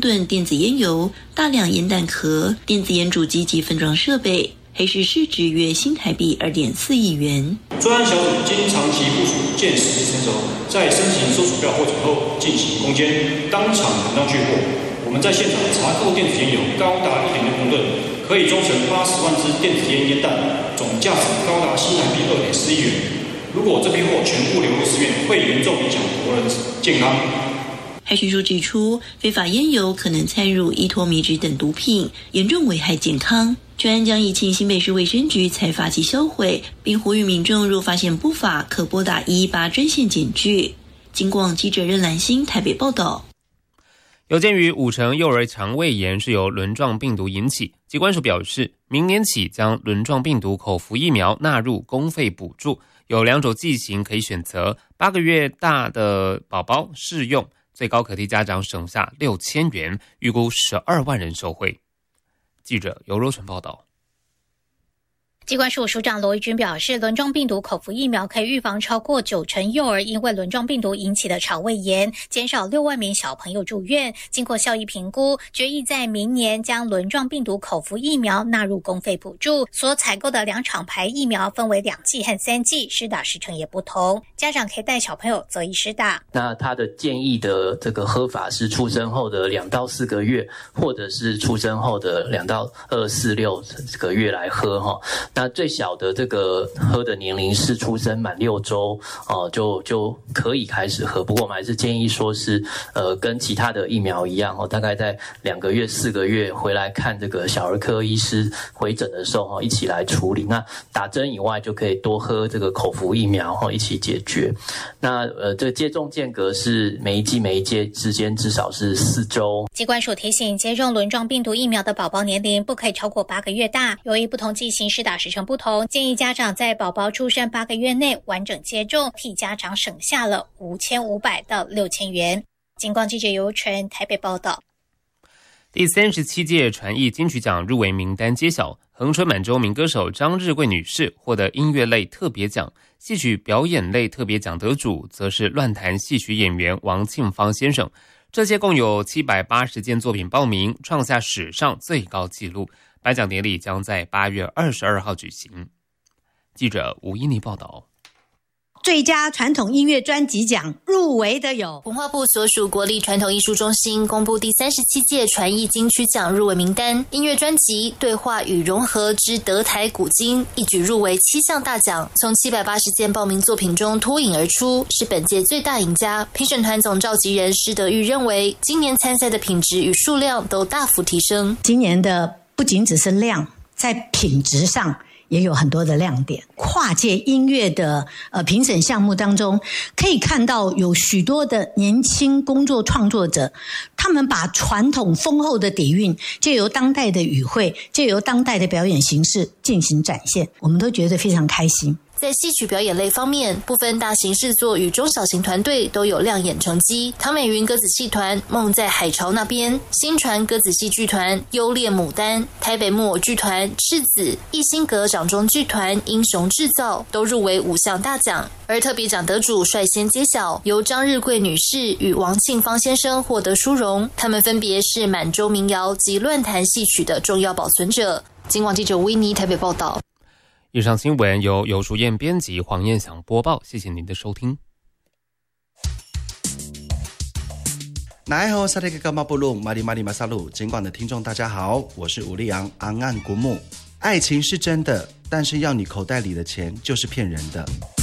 吨电子烟油、大量烟弹壳、电子烟主机及分装设备，黑市市值约新台币2.4亿元。 专案小组经长期部署，见实质成熟，在申请收储票获准后进行攻坚，当场稳当去获。我们在现场查扣电子烟油高达1.6公吨，可以装成80万支电子烟烟弹，总价值高达新台币2.4亿元。如果这批货全部流入市面，会严重影响国人健康。 海巡署指出，非法烟油可能掺入依托米脂等毒品，严重危害健康。专案将移请新北市卫生局采罚及销毁，并呼吁民众若发现不法，可拨打118专线检举。警广记者任兰心台北报道。 有鉴于50%幼儿肠胃炎是由轮状病毒引起，疾管署表示，明年起将轮状病毒口服疫苗纳入公费补助，有2种剂型可以选择，8个月大的宝宝适用，最高可替家长省下6000元，预估12万人受惠。记者尤若纯报道。 疾管署署长罗义军表示，轮状病毒口服疫苗可以预防超过90%幼儿因为轮状病毒引起的肠胃炎，减少6万名小朋友住院。经过效益评估，决议在明年将轮状病毒口服疫苗纳入公费补助。所采购的2厂牌疫苗分为2剂和3剂，施打时程也不同。家长可以带小朋友择一施打。 那他的建议的这个喝法是出生后的2到4个月，或者是出生后的2到24、6个月来喝哈。那最小的这个喝的年龄是出生满6周就可以开始喝。不过我们还是建议说是跟其他的疫苗一样大概在2个月、4个月回来看这个小儿科医师回诊的时候一起来处理。那打针以外就可以多喝这个口服疫苗一起解决。那这个接种间隔是每一剂之间至少是4周。 疾管署提醒，接种轮状病毒疫苗的宝宝年龄不可以超过8个月大，由于不同剂型施打时程不同，建议家长在宝宝出生8个月内完整接种，替家长省下了5500到6000元。警广记者尤纯台北报道。 第37届传艺金曲奖入围名单揭晓，恒春满洲民歌手张日贵女士获得音乐类特别奖，戏曲表演类特别奖得主则是乱弹戏曲演员王庆芳先生。这届共有780件作品报名，创下史上最高纪录。颁奖典礼将在8月22号举行。记者吴依妮报道。 最佳传统音乐专辑奖入围的有文化部所属国立传统艺术中心公布第37届传艺金曲奖入围名单，音乐专辑《对话与融合之德台古今》一举入围7项大奖，从780件报名作品中脱颖而出，是本届最大赢家。评审团总召集人施德玉认为，今年参赛的品质与数量都大幅提升。 今年的不仅只是量，在品质上也有很多的亮点。跨界音乐的评审项目当中，可以看到有许多的年轻工作创作者，他们把传统丰厚的底蕴借由当代的语汇，借由当代的表演形式进行展现，我们都觉得非常开心。 在戏曲表演类方面，部分大型制作与中小型团队都有亮眼成绩。唐美云歌子戏团、梦在海潮那边、新传歌子戏剧团、优烈牡丹、台北木偶剧团、赤子、艺兴阁掌中剧团、英雄制造都入围5项大奖。而特别奖得主率先揭晓，由张日贵女士与王庆芳先生获得殊荣，他们分别是满洲民谣及乱弹戏曲的重要保存者。警广记者维尼台北报道。 以上新闻由游淑燕编辑，黄燕祥播报，谢谢您的收听。 奈何萨特格马布鲁马里马里马萨鲁，尽管的听众大家好，我是武力昂昂岸古木。爱情是真的，但是要你口袋里的钱就是骗人的。